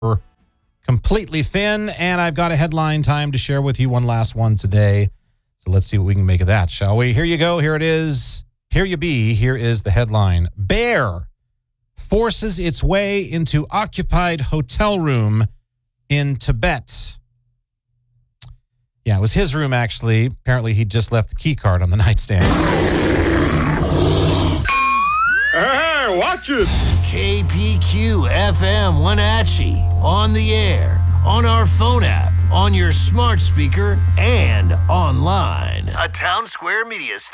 completely thin, and I've got a headline time to share with you, one last one today. So let's see what we can make of that, shall we? Here you go. Here it is. Here you be. Here is the headline. Bear forces its way into occupied hotel room in Tibet. Yeah, it was his room, actually. Apparently, he just left the key card on the nightstand. Hey, watch it! KPQ FM Wenatchee, on the air, on our phone app, on your smart speaker, and online. A Town Square Media